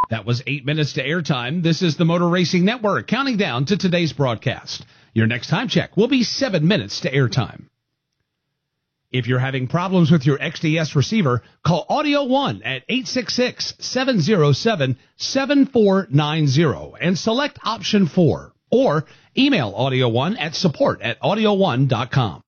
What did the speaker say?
That was 8 minutes to airtime. This is the Motor Racing Network, counting down to today's broadcast. Your next time check will be 7 minutes to airtime. If you're having problems with your XDS receiver, call Audio One at 866-707-7490 and select option 4. Or email Audio One at support@audioone.com.